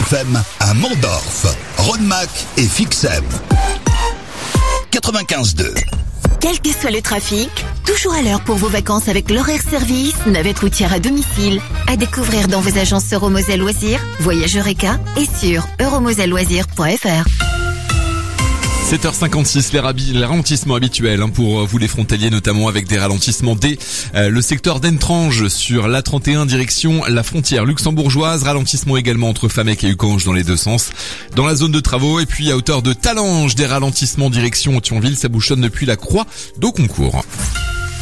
FM à Mondorf, Rodemack et Fixem. 95.2. Quel que soit le trafic, toujours à l'heure pour vos vacances avec l'horaire service, navette routière à domicile. À découvrir dans vos agences Euromoselle Loisirs, Voyage Eureka et sur euromoselleloisirs.fr. 7h56, les ralentissements habituels pour vous les frontaliers, notamment avec des ralentissements dès le secteur d'Entrange sur l'A31 direction la frontière luxembourgeoise. Ralentissement également entre Famec et Ucange dans les deux sens. Dans la zone de travaux et puis à hauteur de Talange, des ralentissements direction Thionville, ça bouchonne depuis la Croix d'Auconcourt.